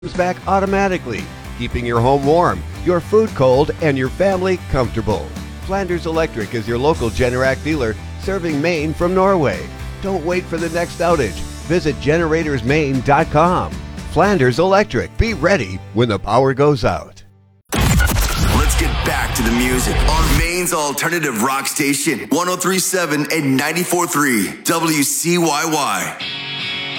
comes back automatically, keeping your home warm, your food cold, and your family comfortable. Flanders Electric is your local Generac dealer serving Maine from Norway. Don't wait for the next outage. Visit generatorsmaine.com. Flanders Electric. Be ready when the power goes out. Let's get back to the music on Maine's alternative rock station, 103.7 and 94.3 WCYY.